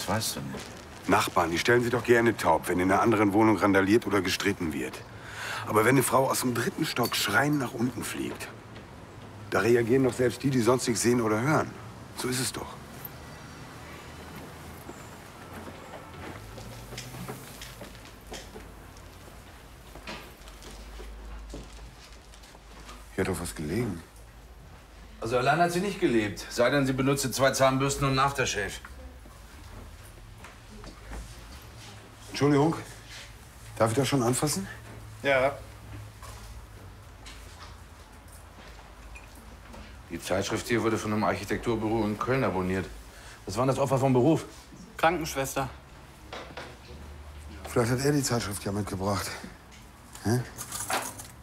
weißt du nicht. Nachbarn, die stellen sich doch gerne taub, wenn in einer anderen Wohnung randaliert oder gestritten wird. Aber wenn eine Frau aus dem 3. Stock schreiend nach unten fliegt, da reagieren doch selbst die, die sonst nichts sehen oder hören. So ist es doch. Hier hat doch was gelegen. Also allein hat sie nicht gelebt. Sei denn, sie benutzte 2 Zahnbürsten und einen Aftershave. Entschuldigung, darf ich das schon anfassen? Ja. Die Zeitschrift hier wurde von einem Architekturbüro in Köln abonniert. Was war das Opfer vom Beruf? Krankenschwester. Vielleicht hat er die Zeitschrift ja mitgebracht. Hä?